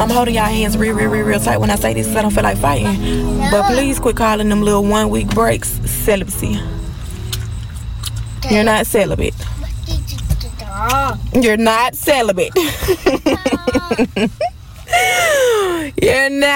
I'm holding y'all hands real tight when I say this, 'cause I don't feel like fighting. But please quit calling them little 1 week breaks celibacy. You're not celibate. You're not celibate. You're not.